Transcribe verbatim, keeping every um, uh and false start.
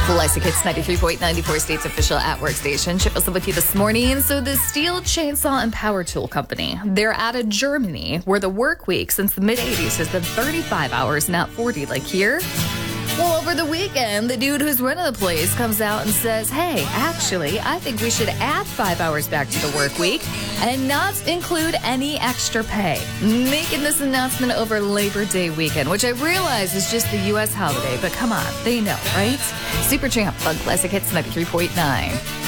Classic Hits ninety-three point nine four State's official at-work station. Chip was with you this morning. So the Steel Chainsaw and Power Tool Company, they're out of Germany, where the work week since the mid-eighties has been thirty-five hours, not forty like here. Well, over the weekend, the dude who's running the place comes out and says, hey, actually, I think we should add five hours back to the work week and not include any extra pay. Making this announcement over Labor Day weekend, which I realize is just the U S holiday, but come on, they know, right? Super Champ on Classic Hits ninety-three point nine.